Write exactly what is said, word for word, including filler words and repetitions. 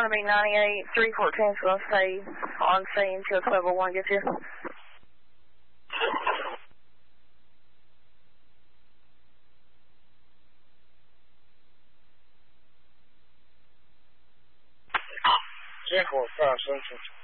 going to be ninety-eight, three fourteen is going to stay on scene until twelve oh one gets here. 结果发生是